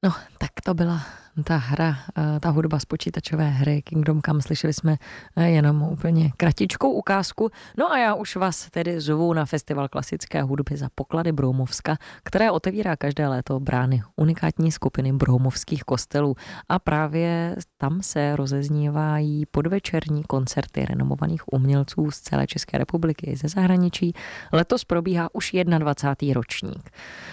No, tak to byla ta hra, ta hudba z počítačové hry Kingdom Come. Slyšeli jsme jenom úplně kratičkou ukázku. No a já už vás tedy zvu na Festival klasické hudby za Poklady Broumovska, které otevírá každé léto brány unikátní skupiny broumovských kostelů. A právě tam se rozeznívají podvečerní koncerty renomovaných umělců z celé České republiky i ze zahraničí. Letos probíhá už 21. ročník.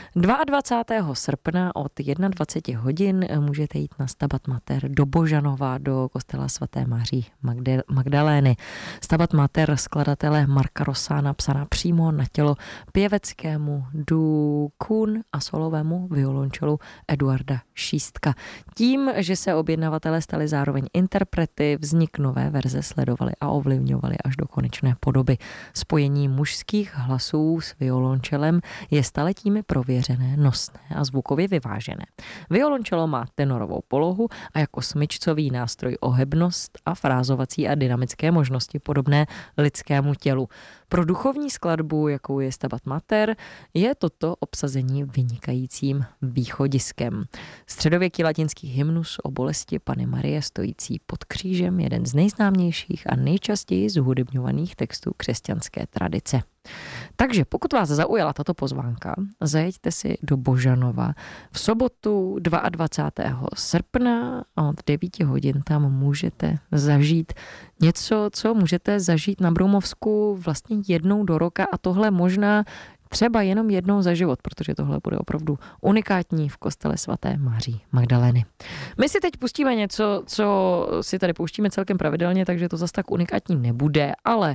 22. srpna od 21 hodin můžete jít na Stabat Mater do Božanova, do kostela svaté Maří Magdalény. Stabat Mater skladatele Marka Rossa napsaná přímo na tělo pěveckému duo Kuhn a solovému violončelu Eduarda Šístka. Tím, že se objednavatelé stali zároveň interprety, vznik nové verze sledovali a ovlivňovali až do konečné podoby. Spojení mužských hlasů s violončelem je staletími prověřené, nosné a zvukově vyvážené. Violončelo má tenorovou polohu a jako smyčcový nástroj ohebnost a frázovací a dynamické možnosti podobné lidskému tělu. Pro duchovní skladbu, jakou je Stabat Mater, je toto obsazení vynikajícím východiskem. Středověký latinský hymnus o bolesti Panny Marie stojící pod křížem, jeden z nejznámějších a nejčastěji zhudebňovaných textů křesťanské tradice. Takže pokud vás zaujala tato pozvánka, zajeďte si do Božanova. V sobotu 22. srpna od 9 hodin tam můžete zažít něco, co můžete zažít na Broumovsku vlastně jednou do roka, a tohle možná třeba jenom jednou za život, protože tohle bude opravdu unikátní v kostele svaté Maří Magdalény. My si teď pustíme něco, co si tady pouštíme celkem pravidelně, takže to zas tak unikátní nebude, ale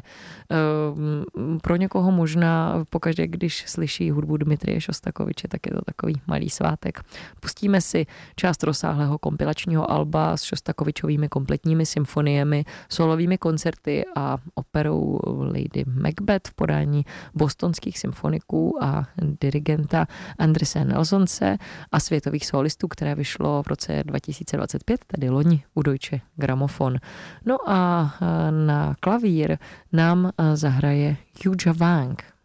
pro někoho možná pokaždé, když slyší hudbu Dmitrije Šostakoviče, tak je to takový malý svátek. Pustíme si část rozsáhlého kompilačního alba s Šostakovičovými kompletními symfoniemi, solovými koncerty a operou Lady Macbeth v podání bostonských symfoniků a dirigenta Andrise Nelsonse a světových solistů, které vyšlo v roce 2025, tedy loni u Deutsche Grammophon. No a na klavír nám zahraje Yuja Wang.